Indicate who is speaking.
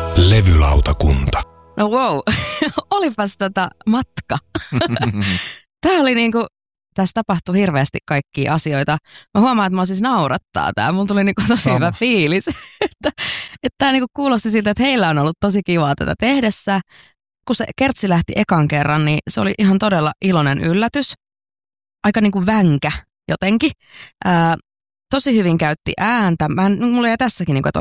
Speaker 1: Levylautakunta.
Speaker 2: No wow, olipas matka. Tää oli tässä tapahtui hirveästi kaikkia asioita. Mä huomaan, että mä siis naurattaa tää. Mulla tuli tosi hyvä fiilis. että tää kuulosti siltä, että heillä on ollut tosi kivaa tätä tehdessä. Kun se Kertsi lähti ekan kerran, niin se oli ihan todella iloinen yllätys. Aika vänkä jotenkin. Tosi hyvin käytti ääntä. Mulla jäi tässäkin, että